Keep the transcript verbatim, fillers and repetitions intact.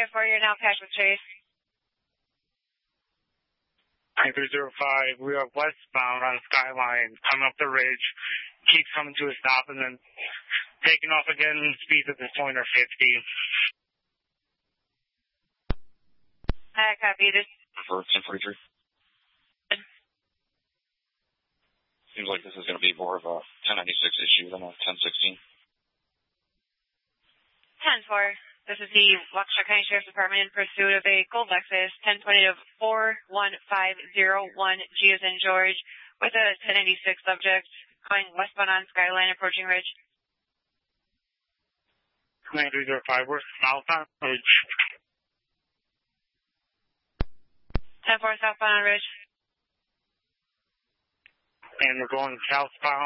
area for you now, Cash with Chase. nine three zero five, we are westbound on Skyline, coming up the ridge, keeps coming to a stop, and then taking off again, speeds at this point are fifty. I copy this. For ten forty-three. Seems like this is going to be more of a ten ninety-six issue than a ten sixteen. ten four. This is the Waukesha County Sheriff's Department in pursuit of a gold Lexus, ten twenty to four one five zero one, G as in George, with a ten ninety-six subject, going westbound on Skyline, approaching Ridge. nine three zero five, we're southbound on Ridge. ten four, southbound on Ridge. And we're going southbound